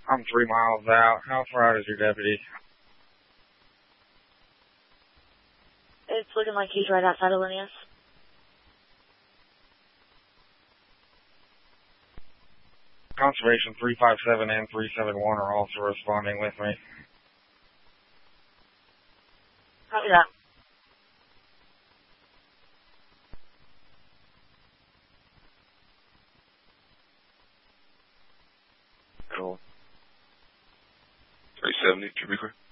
I'm 3 miles out. How far out is your deputy? It's looking like he's right outside of Linnaeus. Conservation 357 and 371 are also responding with me. Copy that. Cool. 370, Jamaica.